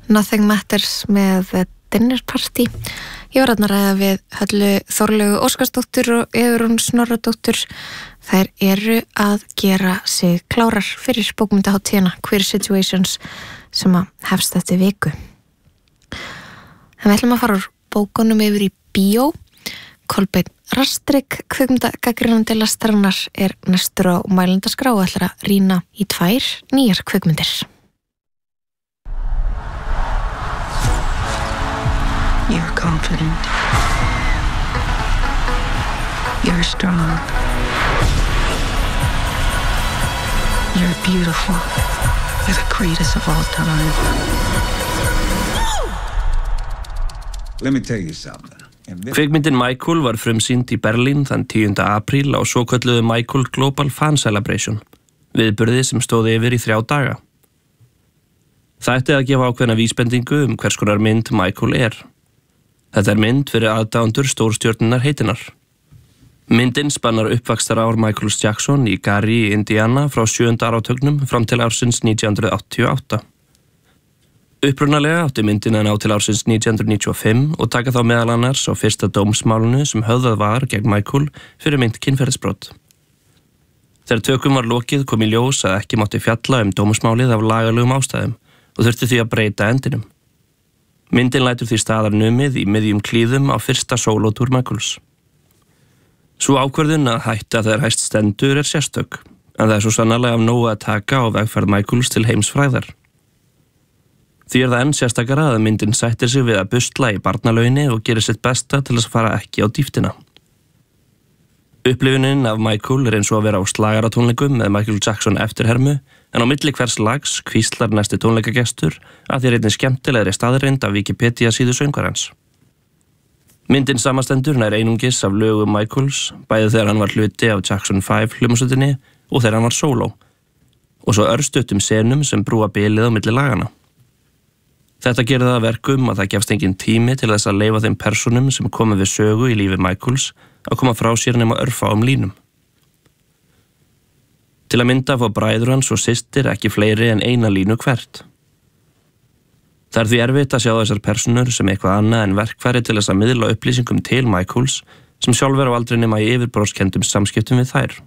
Nothing Matters með Dinner Party. Ég var að ræða við Höllu Þorlaugu Óskarsdóttur og Eyrún Snorradóttur. Þær eru að gera sig klárar fyrir bókmyndahátíðina Queer Situations sem að hefst eftir viku. En við ætlum að fara úr bókunum yfir í bíó. Kolbeinn Rastrik, kvikmyndagagnrýnandi listarinnar, er næstur á mælendaskrá og ætlar að rýna í 2 nýjar kvikmyndir. You're confident. You're strong. You're beautiful. You're the greatest of all time. Let me tell you something. Kvikmyndin Michael var frumsýnd í Berlín þann 10. apríl á svokölluðu Michael Global Fan Celebration, viðburði sem stóð yfir í 3 daga. Það ætti að gefa ákveðna vísbendingu hvers konar mynd Michael er. Þetta er mynd fyrir aðdáendur stórstjörnunnar heitinnar. Myndin spannar uppvaxtarár Michael Jackson í Gary, Indiana frá 7. áratugnum fram til ársins 1988. Upprunalega átti myndin að ná til ársins 1995 og taka þá meðal annars á fyrsta dómsmálinu sem höfðað var gegn Michael fyrir mynd kynferðisbrot. Þegar tökum var lokið kom í ljós að ekki mátti fjalla dómsmálið af lagalegum ástæðum og þurfti því að breyta endinum. Myndin lætur því staðar numið í miðjum klíðum á fyrsta sólótúr Michaels. Sú ákvörðun að hætta þegar hæst stendur er sérstök, en það er svo sannarlega af nógu að taka á vegferð Michaels til heimsfræðar. Því er það enn sérstakara að myndin sættir sig við að busla í barnalauginni og gerir sitt besta til að fara ekki á dýptina. Upplifunin af Michael er eins og að vera á slagaratónleikum með Michael Jackson eftirhermu, en á milli hvers lags hvíslar næsti tónleikagestur að því er einnig skemmtilegri staðreind af Wikipedia síðu söngvarans. Myndin samastendur nær einungis af lögum Michaels, bæði þegar hann var hluti af Jackson 5 hljómsveitinni og þegar hann var sóló, og svo örstuttum senum sem brúa bilið á milli lagana. Þetta gerir það að verkum að það gefst engin tími til þess að leyfa þeim personum sem komu við sögu í lífi Michaels að koma frá sér nema örfáum línum. Til að mynda fá bræður hans og systir ekki fleiri en 1 línu hvert. Það er því erfitt að sjá þessar personur sem eitthvað annað en verkfæri til þess að miðla upplýsingum til Michaels sem sjálfur á aldrei nema í yfirbróðskendum samskiptum við þær.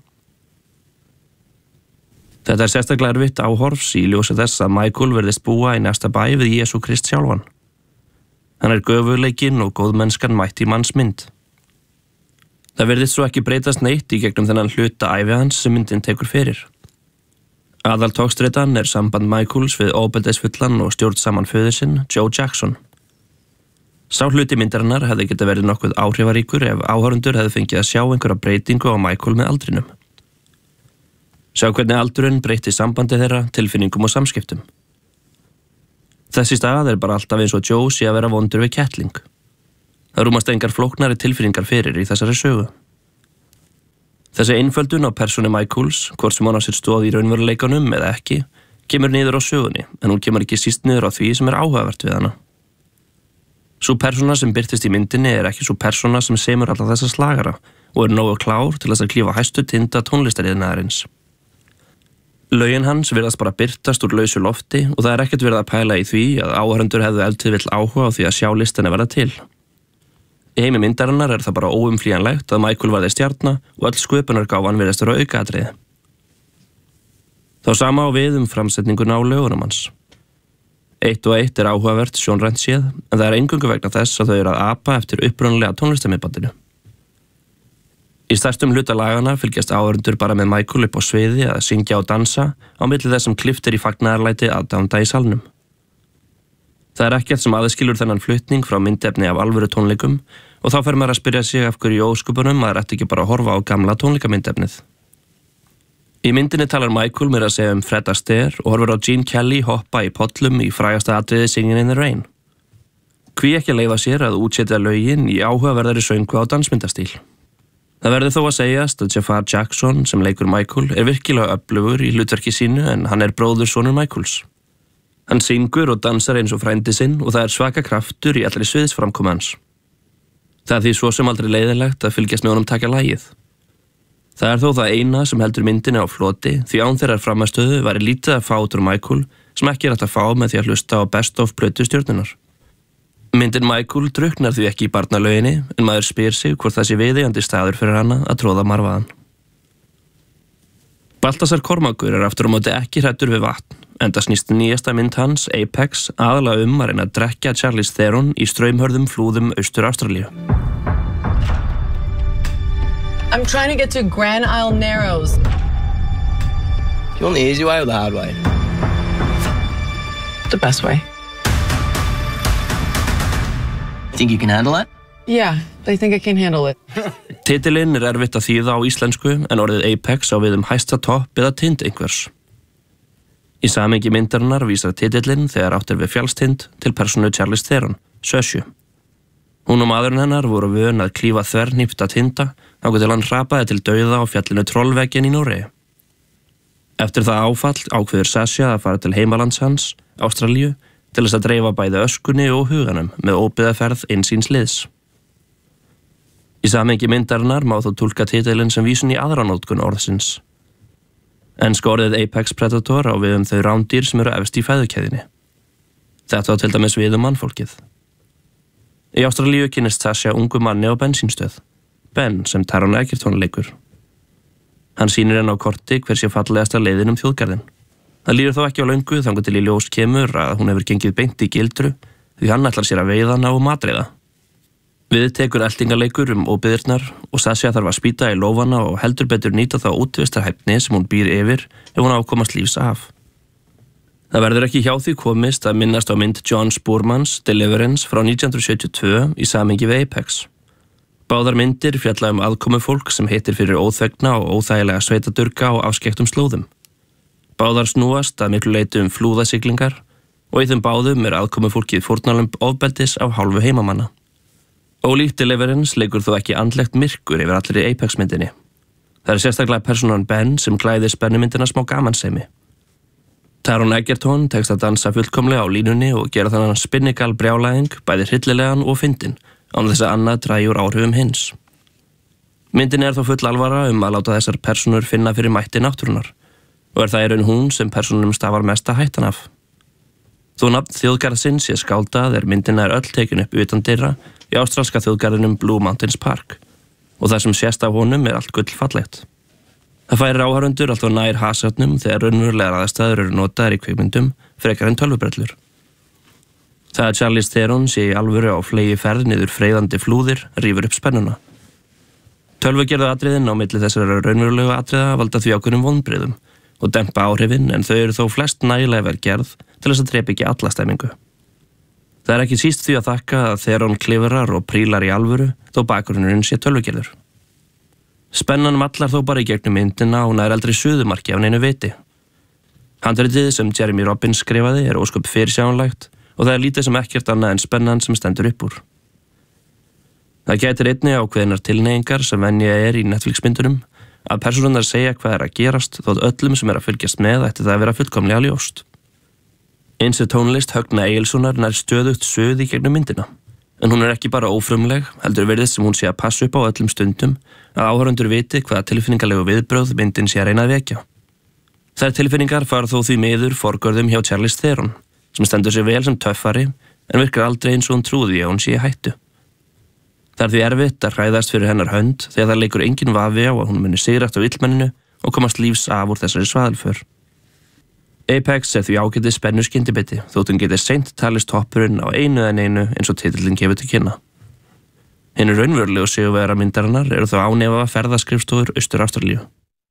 Þetta er sérstaklega erfitt áhorfs í ljósi þess að Michael virðist búa í næsta bæ við Jesú Krist sjálfan. Hann er göfugleikinn og góðmennskan mætt í mannsmynd. Það virðist svo ekki breytast neitt í gegnum þennan hluta ævi hans sem myndin tekur fyrir. Aðaltókstreitan er samband Michaels við ofbeldisfullan og stjórnsaman föður sinn, Joe Jackson. Sá hluti myndarinnar hefði geta verið nokkuð áhrifaríkur ef áhorfendur hefði fengið að sjá einhverja breytingu á Michael með aldrinum. Sjá hvernig aldurinn breytti sambandi þeirra, tilfinningum og samskiptum. Þessi stað er bara alltaf eins og Joe sé að vera vondur við kettling. Það rúmast engar flóknari tilfinningar fyrir í þessari sögu. Þessi einföldun á persónu Michaels, hvort sem hann á sér stóð í raunveruleikanum eða ekki, kemur niður á sögunni, en hún kemur ekki síst niður á því sem er áhugavert við hana. Sú persóna sem birtist í myndinni er ekki sú persóna sem semur alla þessa slagara og er nógu klár til þess að klífa hæstu tinda tónlistariðnaðarins. Lögin hans virðast bara birtast úr lausu lofti og það er ekkert verið að pæla í því að áhorfendur hefðu ef til vill áhuga á því að sjá listina verða til. Í heimi myndarinnar er það bara óumflýjanlegt að Michael varði stjarna og öll sköpunargáfan virðast vera aukaatriði. Þá sama á við framsetninguna á lögunum hans. Eitt og eitt er áhugavert sjónrænt séð, en það er eingöngu vegna þess að þau eru að apa eftir upprunalega tónlistarmiðbandinu. Í stærstum hluta lagana fylgjast áhorfendur bara með Michael upp á sviði að syngja og dansa á milli þess sem klippt er í fagnaðarlæti aðdáenda í salnum. Það er ekkert sem aðskilur þennan flutning frá myndefni af alvöru tónleikum og þá fer maður að spyrja sig af hverju í ósköpunum maður ætti ekki bara að horfa á gamla tónleikamyndefnið. Í myndinni talar Michael meira að segja Fred Astaire og horfir á Gene Kelly hoppa í pollum í frægasta atriði Singin' in the Rain. Hví ekki að leyfa sér að útsetja lögin í áhugaverðari söngu á dansmyndastíl. Það verður þó að segjast að Jafar Jackson sem leikur Michael er virkilega öflugur í hlutverki sínu en hann er bróður sonur Michaels. Hann syngur og dansar eins og frændi sinn og það er svaka kraftur í allri sviðsframkomu hans. Það er því svo sem aldrei leiðilegt að fylgjast með honum taka lagið. Það er þó það eina sem heldur myndinni á floti því án þeirrar frammistöðu væri lítið að fá út úr Michael sem ekki hægt að fá með því að hlusta á best of plötu stjörnunar. Myndin Michael drukknar því ekki í barnalöginni en maður spyr sig hvort það sé viðeigandi staður fyrir hana að tróða marvaðan. Baltasar Kormákur aftur á móti ekki hræddur við vatn, enda snýst nýjasta mynd hans, Apex, aðalega að reyna að drekkja Charlize Theron í straumhörðum flúðum austur Ástralíu. I'm trying to get to Grand Isle Narrows. Do you want the easy way or the hard way? The best way. Think you can handle it? Yeah, I think I can handle it. Titilinn erfitt að þýða á íslensku en orðið Apex á við hæsta topp eða tind einhvers. Í samhengi myndarinnar vísar titillinn þegar átt við fjallstind til persónu Charlize Theron, Sösju. Hún og maðurinn hennar voru vön að klífa þvernýpta tinda þangað til hann hrapaði til dauða á fjallinu Trollveggin í Noregi. Eftir það áfall ákveður Sasha að fara til heimalands hans, Ástralíu, til þess að dreifa bæði öskunni og huganum með óbyggðaferð síns liðs. Í samhengi myndarinnar má þó túlka titilinn sem vísun í aðra notkun orðsins. Enska orðið Apex Predator á við þau rándýr sem eru efst í fæðukeðjunni. Þetta á til dæmis við mannfólkið. Í Ástralíu kynnist Sasha ungu manni á bensínstöð, Ben sem Taron Egerton leikur. Hann sýnir henni á korti hver sé fallegasta leiðin þjóðgarðinn. Það líður þó ekki á löngu þangað til í ljós kemur að hún hefur gengið beint í gildru því hann ætlar sér að veiða hana og matreiða. Við tekur eltingaleikur óbyggðirnar og Sasha þarf að spýta í lófana og heldur betur nýta þá útvistarhæfni sem hún býr yfir ef hún á að komast lífs af. Það verður ekki hjá því komist að minnast á mynd John Spoormans Deliverance frá 1972 í samhengi við Apex. Báðar myndir fjalla aðkomufólk sem heitir fyrir óþvegna og óþægilega sveitadurga á afskekktum slóðum. Báðar snúast að miklu leyti flúðasiglingar og í þeim báðum aðkomufólkið fórnarlömb ofbeldis af hálfu heimamanna. Ólíkt Deliverance leikur þó ekki andlegt myrkur yfir allri Apex myndinni. Það sérstaklega persónan Ben sem klæðir spennumyndina smá gamansemi. Taron Egerton tekst að dansa fullkomlega á línunni og gera þannig spinnigal brjálæðing, bæði hryllilegan og fyndinn, án þess að annað dragi úr áhrifum hins. Myndin þó full alvara að láta þessar persónur finna fyrir mætti náttúrunar og það í raun hún sem persónunum stafar mesta hættan af. Þó nafn þjóðgarðsins sé skáldað myndin öll tekin upp utan dyra í ástralska þjóðgarðinum Blue Mountains Park og það sem sést af honum allt gullfallegt. Það færir áhorfendur alltaf nær hasarnum þegar raunverulegar aðstæður eru notaðar í kvikmyndum frekar en tölvubrellur. Það að Charlize Theron sé í alvöru á flegi ferð niður freyðandi flúðir rífur upp spennuna. Tölvugerðu atriðin á milli þessara raunverulegu atriða valda því ákveðnum vonbrigðum og dempa áhrifin en þau eru þó flest nægilega vel gerð til þess að drepa ekki alla stemmingu. Það ekki síst því að þakka að Theron klifrar og prílar í alvöru þó bakgrunnurinn sé tölvugerður. Spennan mallar þó bara í gegnum myndina og nær aldrei suðumarki af neinu viti. Handritið sem Jeremy Robbins skrifaði ósköp fyrirsjáanlegt og það lítið sem ekkert annað en spennan sem stendur upp úr. Það gætir einnig ákveðnar tilneyingar sem venja í Netflix-myndunum að persónurnar segja hvað að gerast þótt öllum sem að fylgjast með ætti það að vera fullkomlega ljóst. Eins tónlist Högna Egilssonar nær stöðugt suð í gegnum myndina. En hún ekki bara ófrumleg, heldur virðist sem hún sé að passa upp á öllum stundum að áhorfendur viti hvaða tilfinningalegu viðbrögð myndin sé að reyna að vekja. Þær tilfinningar fara þó því miður forgörðum hjá Charlize Theron, sem stendur sig vel sem töffari en virkar aldrei eins og hún trúði að hún sé í hættu. Það því erfitt að hræðast fyrir hennar hönd þegar það leikur engin vafi á að hún muni sigrast á illmenninu og komast lífs af úr þessari svaðilför. Apex því ágætið spennu skyndibiti þótt hún geti seint talist toppurinn á einu eins og titillinn gefur til kynna. Hinu raunverulegu sigurvegara myndarinnar þó ánefa ferðaskrifstofur Austur Ástralíu.